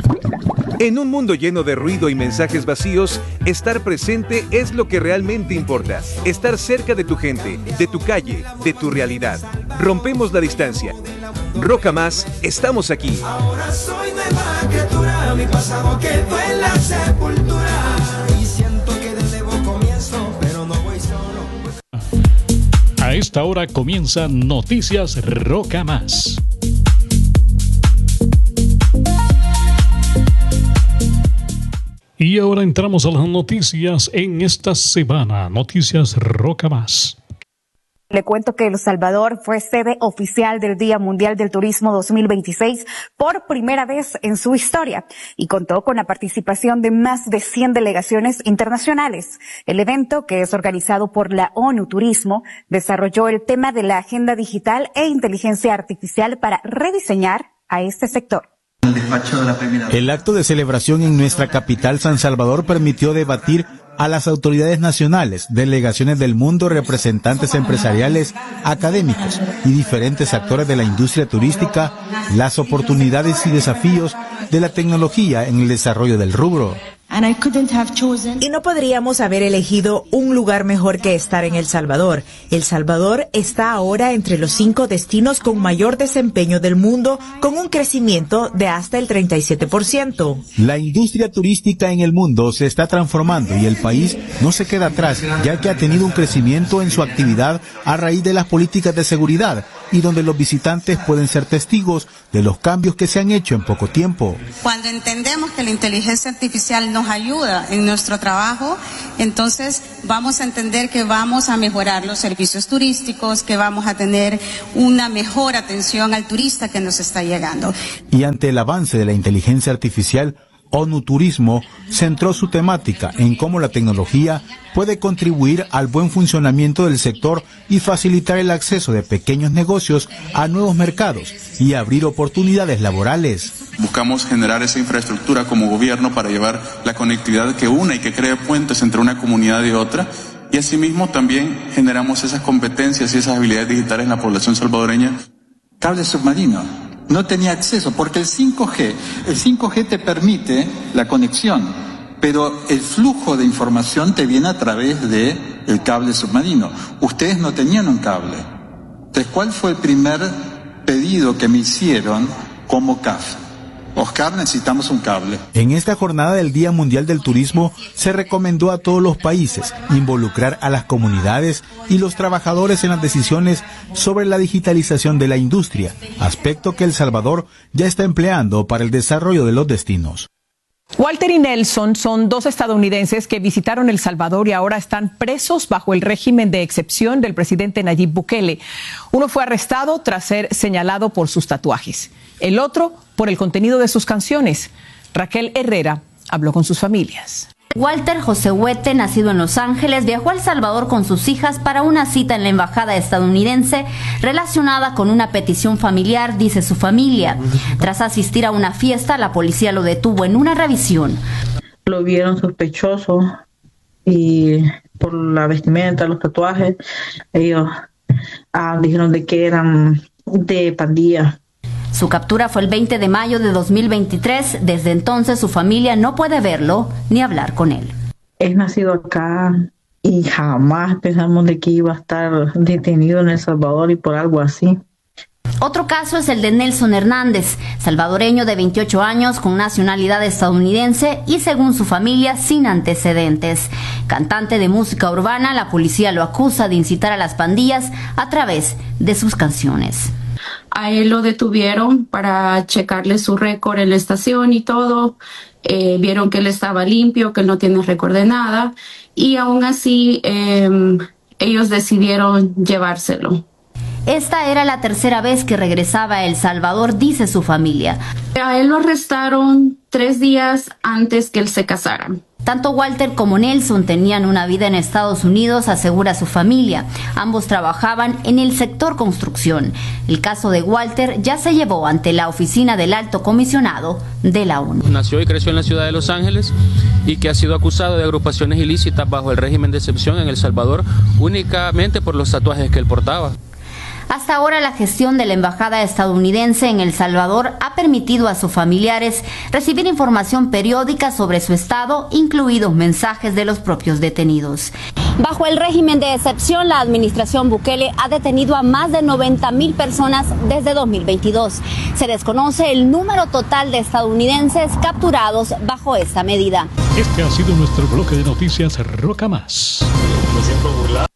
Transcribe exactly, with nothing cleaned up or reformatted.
En un mundo lleno de ruido y mensajes vacíos, estar presente es lo que realmente importa. Estar cerca de tu gente, de tu calle, de tu realidad. Rompemos la distancia. Roca Más, estamos aquí. Ahora soy nueva criatura, mi pasado quedó en la sepultura. Y siento que de nuevo comienzo, pero no voy solo. A esta hora comienza Noticias Roca Más. Y ahora entramos a las noticias en esta semana. Noticias Roca Más. Le cuento que El Salvador fue sede oficial del Día Mundial del Turismo dos mil veintiséis por primera vez en su historia y contó con la participación de más de cien delegaciones internacionales. El evento, que es organizado por la ONU Turismo, desarrolló el tema de la agenda digital e inteligencia artificial para rediseñar a este sector. El acto de celebración en nuestra capital, San Salvador, permitió debatir a las autoridades nacionales, delegaciones del mundo, representantes empresariales, académicos y diferentes actores de la industria turística, las oportunidades y desafíos de la tecnología en el desarrollo del rubro. Y no podríamos haber elegido un lugar mejor que estar en El Salvador. El Salvador está ahora entre los cinco destinos con mayor desempeño del mundo, con un crecimiento de hasta el treinta y siete por ciento. La industria turística en el mundo se está transformando y el país no se queda atrás, ya que ha tenido un crecimiento en su actividad a raíz de las políticas de seguridad y donde los visitantes pueden ser testigos de los cambios que se han hecho en poco tiempo. Cuando entendemos que la inteligencia artificial nos ayuda en nuestro trabajo, entonces vamos a entender que vamos a mejorar los servicios turísticos, que vamos a tener una mejor atención al turista que nos está llegando. Y ante el avance de la inteligencia artificial, ONU Turismo centró su temática en cómo la tecnología puede contribuir al buen funcionamiento del sector y facilitar el acceso de pequeños negocios a nuevos mercados y abrir oportunidades laborales. Buscamos generar esa infraestructura como gobierno para llevar la conectividad que una y que cree puentes entre una comunidad y otra, y asimismo también generamos esas competencias y esas habilidades digitales en la población salvadoreña. Cable submarino. No tenía acceso, porque el cinco G, el cinco G te permite la conexión, pero el flujo de información te viene a través de el cable submarino. Ustedes no tenían un cable. Entonces, ¿cuál fue el primer pedido que me hicieron como C A F? Oscar, necesitamos un cable. En esta jornada del Día Mundial del Turismo se recomendó a todos los países involucrar a las comunidades y los trabajadores en las decisiones sobre la digitalización de la industria, aspecto que El Salvador ya está empleando para el desarrollo de los destinos. Walter y Nelson son dos estadounidenses que visitaron El Salvador y ahora están presos bajo el régimen de excepción del presidente Nayib Bukele. Uno fue arrestado tras ser señalado por sus tatuajes, el otro por el contenido de sus canciones. Raquel Herrera habló con sus familias. Walter José Huete, nacido en Los Ángeles, viajó a El Salvador con sus hijas para una cita en la embajada estadounidense relacionada con una petición familiar, dice su familia. Tras asistir a una fiesta, la policía lo detuvo en una revisión. Lo vieron sospechoso y por la vestimenta, los tatuajes, ellos ah, dijeron de que eran de pandilla. Su captura fue el veinte de mayo de dos mil veintitrés. Desde entonces su familia no puede verlo ni hablar con él. Es nacido acá y jamás pensamos de que iba a estar detenido en El Salvador y por algo así. Otro caso es el de Nelson Hernández, salvadoreño de veintiocho años con nacionalidad estadounidense y, según su familia, sin antecedentes. Cantante de música urbana, la policía lo acusa de incitar a las pandillas a través de sus canciones. A él lo detuvieron para checarle su récord en la estación y todo. Eh, vieron que él estaba limpio, que él no tiene récord de nada. Y aún así, eh, ellos decidieron llevárselo. Esta era la tercera vez que regresaba a El Salvador, dice su familia. A él lo arrestaron tres días antes que él se casara. Tanto Walter como Nelson tenían una vida en Estados Unidos, asegura su familia. Ambos trabajaban en el sector construcción. El caso de Walter ya se llevó ante la oficina del Alto Comisionado de la ONU. Nació y creció en la ciudad de Los Ángeles y que ha sido acusado de agrupaciones ilícitas bajo el régimen de excepción en El Salvador únicamente por los tatuajes que él portaba. Hasta ahora, la gestión de la embajada estadounidense en El Salvador ha permitido a sus familiares recibir información periódica sobre su estado, incluidos mensajes de los propios detenidos. Bajo el régimen de excepción, la administración Bukele ha detenido a más de noventa mil personas desde dos mil veintidós. Se desconoce el número total de estadounidenses capturados bajo esta medida. Este ha sido nuestro bloque de noticias Roca Más.